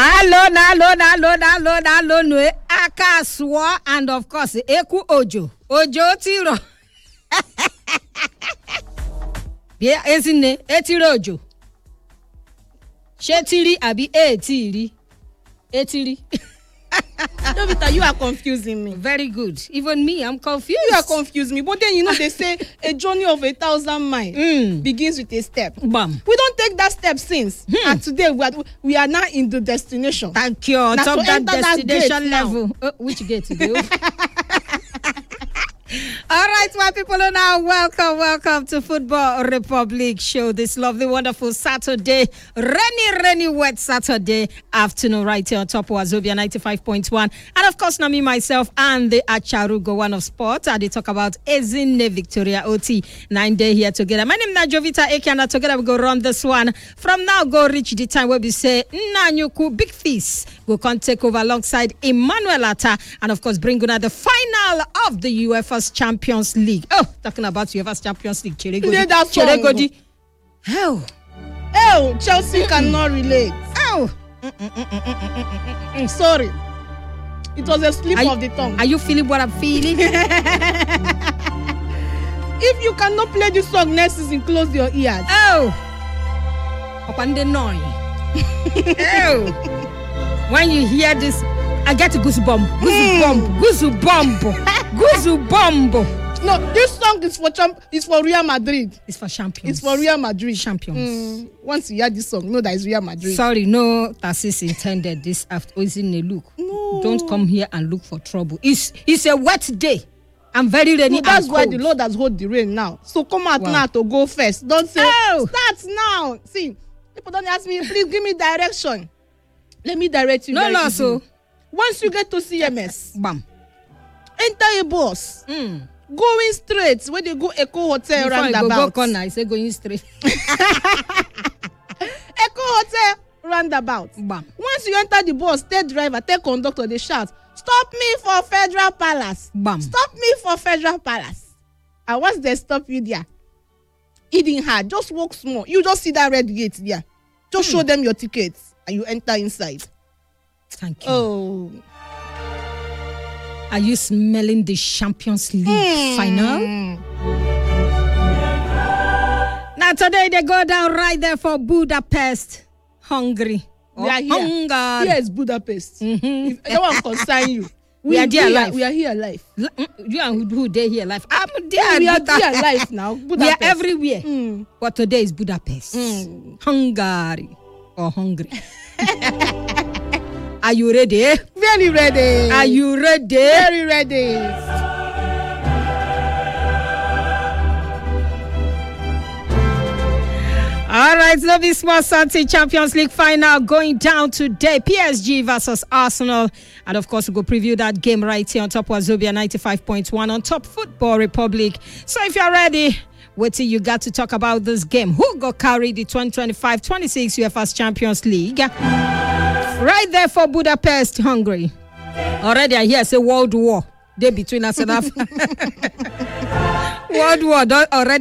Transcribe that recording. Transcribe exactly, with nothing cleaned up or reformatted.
Nalo, nalo, nalo, nalo, nalo, no, Akaswa, and of course, Eku Ojo. Ojo Tiro. Yeah, isn't it? Etiro Ojo. Shetiri abi etiri. Etiri. Jovita, you are confusing me. Very good. Even me, I'm confused. You are confusing me. But then, you know, they say a journey of a thousand miles Mm. begins with a step. Bam. We don't take that step since. Hmm. And today, we are, we are now in the destination. Thank you. On Now, top to that enter that destination gate now. level. Uh, which gate? Go? All right, my people are now welcome, welcome to Football Republic Show. This lovely, wonderful Saturday, rainy, rainy, wet Saturday afternoon, right here on top of Wazobia ninety-five point one. And of course, now me, myself, and the Acharugo one of sport. And they talk about Ezine Victoria O T. Nine day here together. My name is Najovita Ekiana. Together we go run this one. From now, go reach the time where we say, Nanyuku, big feast. We'll come take over alongside Emmanuel Atta. And of course, bring on the final of the UEFA's Champions League. Oh, talking about UEFA's Champions League. Cheregodi. Cheregodi. Oh. Oh, Chelsea cannot relate. Oh. Sorry. It was a slip Are of the tongue. Are you feeling what I'm feeling? If you cannot play this song next season, close your ears. Oh. Opande noy. Oh. When you hear this, I get a goosebump. Goosebump. Goosebump. Goosebump. No, this song is for champ- is for Real Madrid. It's for champions. It's for Real Madrid. Champions. Mm, once you hear this song, know that it's Real Madrid. Sorry, no Tarsis intended this after using a look. No. Don't come here and look for trouble. It's it's a wet day. I'm very rainy. No, that's and why cold. the Lord has hold the rain now. So come out Wow. now to go first. Don't say, Oh. start now. See, people don't ask me, please give me direction. Let me direct you. No very loss, easily. so. Once you get to C M S, Bam. enter a bus. Mm. Going straight when they go Echo Hotel Before I go, roundabout. go corner, I say going straight. Echo Hotel roundabout. Bam. Once you enter the bus, tell driver, tell conductor, they shout, stop me for Federal Palace. Bam. Stop me for Federal Palace. And once they stop you there, eating hard, just walk small. You just see that red gate there. Just show them your tickets and you enter inside. Thank you. Oh. Are you smelling the Champions League Mm. final? Now today they go down right there for Budapest, Hungary. We are here. Hungary. Here is Budapest. Mhm. If that one concern you. We are there we alive. we are here alive. L- mm, You and who they here life? I'm there. We are Buda- there alive now. We are Budapest. everywhere. Mm. But today is Budapest, Mm. Hungary or Hungary. Are you ready? Very ready. Are you ready? very ready? All right, love is small Santi Champions League final going down today. P S G versus Arsenal. And of course, we'll go preview that game right here on top of Wazobia ninety-five point one on Top Football Republic. So if you're ready, wait till you got to talk about this game. Who go carry the twenty twenty-five twenty-six UEFA's Champions League? Right there for Budapest, Hungary. Already I hear say World War. They between us and Africa. World War already.